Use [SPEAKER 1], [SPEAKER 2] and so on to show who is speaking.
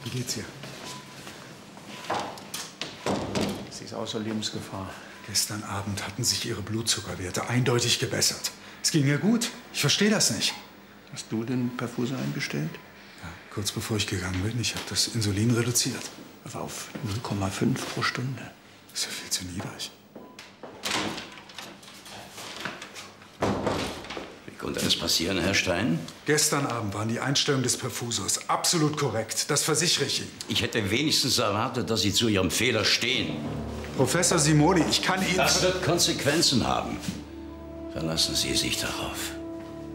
[SPEAKER 1] Wie geht's ihr?
[SPEAKER 2] Sie ist außer Lebensgefahr.
[SPEAKER 1] Gestern Abend hatten sich Ihre Blutzuckerwerte eindeutig gebessert. Es ging ihr gut. Ich verstehe das nicht.
[SPEAKER 2] Hast du den Perfuser eingestellt?
[SPEAKER 1] Ja, kurz bevor ich gegangen bin, ich habe das Insulin reduziert.
[SPEAKER 2] Aber auf 0,5 pro Stunde.
[SPEAKER 1] Das ist ja viel zu niedrig.
[SPEAKER 3] Wie konnte das passieren, Herr Stein?
[SPEAKER 1] Gestern Abend waren die Einstellungen des Perfusors absolut korrekt. Das versichere ich Ihnen.
[SPEAKER 3] Ich hätte wenigstens erwartet, dass Sie zu Ihrem Fehler stehen.
[SPEAKER 1] Professor Simoni, ich kann Ihnen...
[SPEAKER 3] Das wird Konsequenzen haben. Verlassen Sie sich darauf.